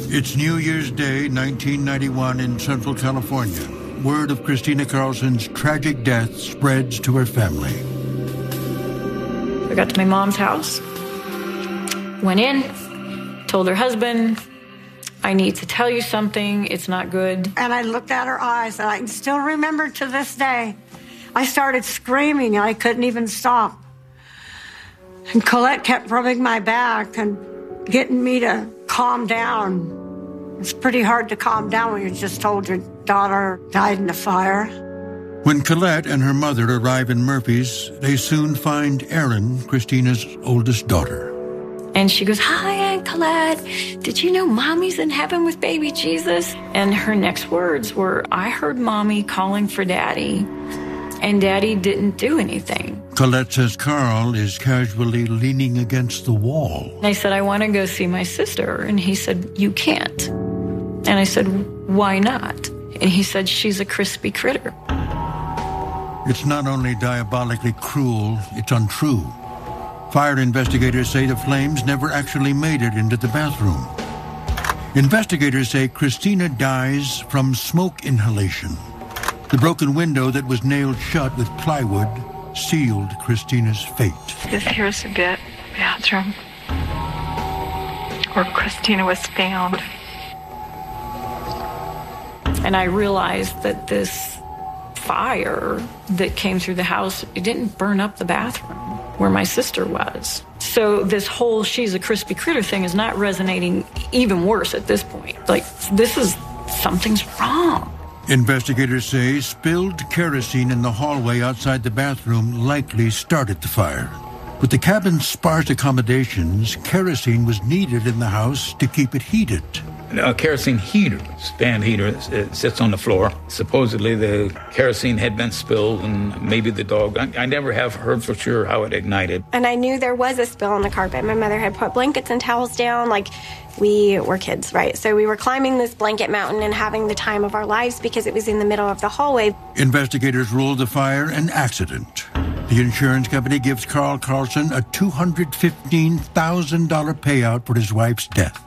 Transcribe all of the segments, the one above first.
It's New Year's Day, 1991 in Central California. Word of Christina Carlson's tragic death spreads to her family. I got to my mom's house, went in, told her husband, I need to tell you something, it's not good. And I looked at her eyes, and I can still remember to this day. I started screaming, and I couldn't even stop. And Colette kept rubbing my back and getting me to calm down. It's pretty hard to calm down when you just told your daughter died in the fire. When Colette and her mother arrive in Murphy's, they soon find Erin, Christina's oldest daughter. And she goes, hi, Aunt Colette. Did you know Mommy's in heaven with baby Jesus? And her next words were, I heard Mommy calling for Daddy, and Daddy didn't do anything. Colette says Carl is casually leaning against the wall. And I said, I want to go see my sister. And he said, you can't. And I said, why not? And he said, she's a crispy critter. It's not only diabolically cruel, it's untrue. Fire investigators say the flames never actually made it into the bathroom. Investigators say Christina dies from smoke inhalation. The broken window that was nailed shut with plywood sealed Christina's fate. This here's the bathroom where Christina was found. And I realized that this fire that came through the house, it didn't burn up the bathroom where my sister was. So this whole she's a crispy critter thing is not resonating, even worse at this point. Like, something's wrong. Investigators say spilled kerosene in the hallway outside the bathroom likely started the fire. With the cabin's sparse accommodations, kerosene was needed in the house to keep it heated. A kerosene heater, stand heater, it sits on the floor. Supposedly the kerosene had been spilled and maybe the dog, I never have heard for sure how it ignited. And I knew there was a spill on the carpet. My mother had put blankets and towels down, like we were kids, right? So we were climbing this blanket mountain and having the time of our lives because it was in the middle of the hallway. Investigators ruled the fire an accident. The insurance company gives Carl Carlson a $215,000 payout for his wife's death.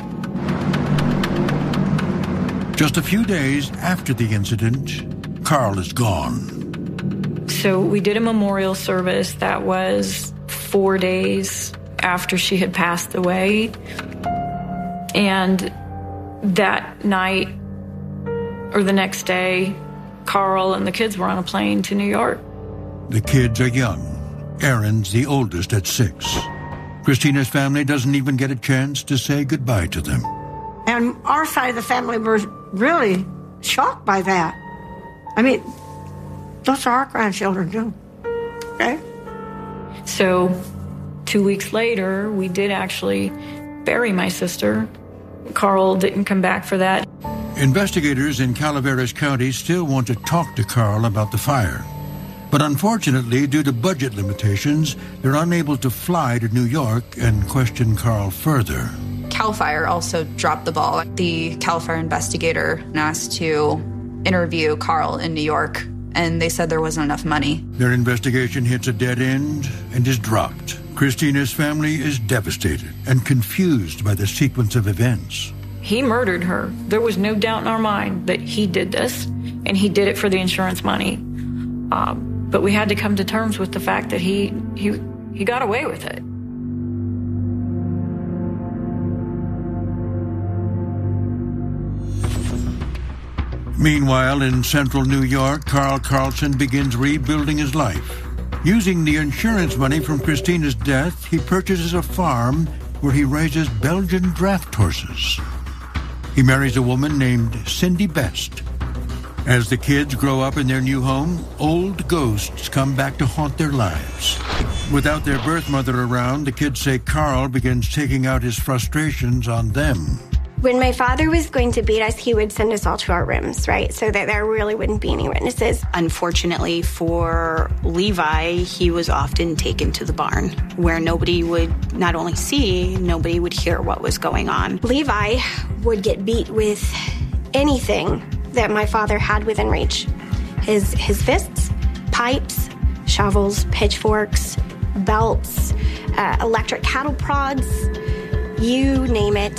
Just a few days after the incident, Carl is gone. So we did a memorial service that was 4 days after she had passed away. And that night, or the next day, Carl and the kids were on a plane to New York. The kids are young. Erin's the oldest at 6. Christina's family doesn't even get a chance to say goodbye to them. And our side of the family was really shocked by that. I mean, those are our grandchildren, too. Okay? So 2 weeks later, we did actually bury my sister. Carl didn't come back for that. Investigators in Calaveras County still want to talk to Carl about the fire. But unfortunately, due to budget limitations, they're unable to fly to New York and question Carl further. CAL FIRE also dropped the ball. The CAL FIRE investigator asked to interview Carl in New York, and they said there wasn't enough money. Their investigation hits a dead end and is dropped. Christina's family is devastated and confused by the sequence of events. He murdered her. There was no doubt in our mind that he did this, and he did it for the insurance money. But we had to come to terms with the fact that he got away with it. Meanwhile, in central New York, Carl Carlson begins rebuilding his life. Using the insurance money from Christina's death, he purchases a farm where he raises Belgian draft horses. He marries a woman named Cindy Best. As the kids grow up in their new home, old ghosts come back to haunt their lives. Without their birth mother around, the kids say Carl begins taking out his frustrations on them. When my father was going to beat us, he would send us all to our rooms, right? So that there really wouldn't be any witnesses. Unfortunately for Levi, he was often taken to the barn where nobody would not only see, nobody would hear what was going on. Levi would get beat with anything that my father had within reach. His fists, pipes, shovels, pitchforks, belts, electric cattle prods, you name it.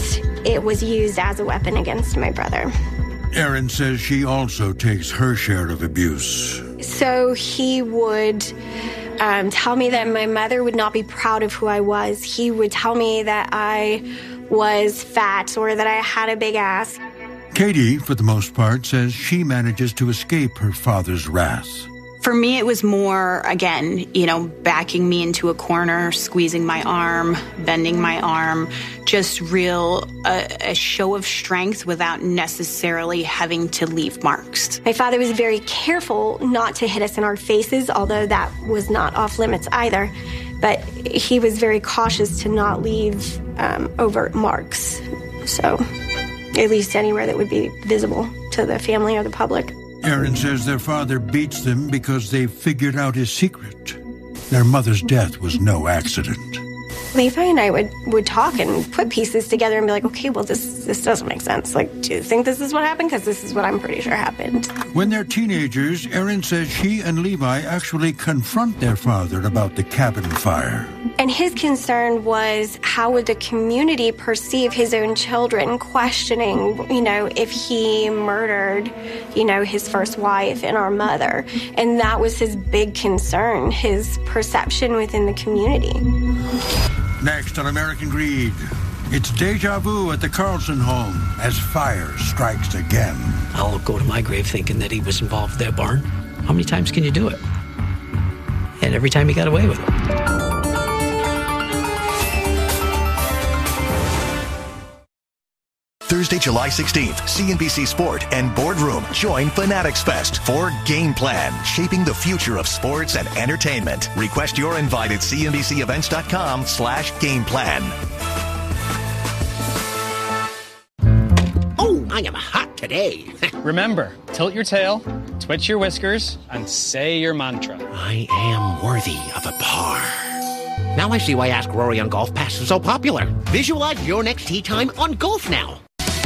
it was used as a weapon against my brother. Erin says she also takes her share of abuse. So he would tell me that my mother would not be proud of who I was. He would tell me that I was fat or that I had a big ass. Katie, for the most part, says she manages to escape her father's wrath. For me, it was more, again, backing me into a corner, squeezing my arm, bending my arm, just a show of strength without necessarily having to leave marks. My father was very careful not to hit us in our faces, although that was not off limits either. But he was very cautious to not leave overt marks. So, at least anywhere that would be visible to the family or the public. Erin says their father beats them because they figured out his secret. Their mother's death was no accident. Levi and I would talk and put pieces together and be like, okay, well, this doesn't make sense. Like, do you think this is what happened? Because this is what I'm pretty sure happened. When they're teenagers, Erin says she and Levi actually confront their father about the cabin fire. And his concern was, how would the community perceive his own children, questioning, if he murdered, his first wife and our mother. And that was his big concern, his perception within the community. Next on American Greed, it's deja vu at the Carlson home as fire strikes again. I'll go to my grave thinking that he was involved in that barn. How many times can you do it? And every time he got away with it. Thursday, July 16th, CNBC Sport and Boardroom join Fanatics Fest for Game Plan, shaping the future of sports and entertainment. Request your invite at cnbcevents.com/gameplan. Oh, I am hot today. Remember, tilt your tail, twitch your whiskers, and say your mantra. I am worthy of a par. Now I see why Ask Rory on Golf Pass is so popular. Visualize your next tee time on Golf Now.